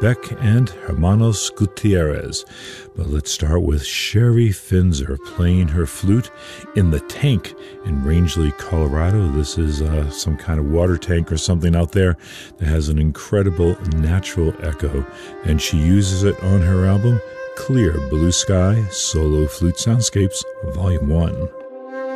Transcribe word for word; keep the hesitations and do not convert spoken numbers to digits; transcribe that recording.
Beck and Hermanos Gutierrez. But let's start with Sherry Finzer playing her flute in the tank in Rangeley, Colorado. This is uh, some kind of water tank or something out there that has an incredible natural echo, and she uses it on her album Clear Blue Sky Solo Flute Soundscapes Volume one.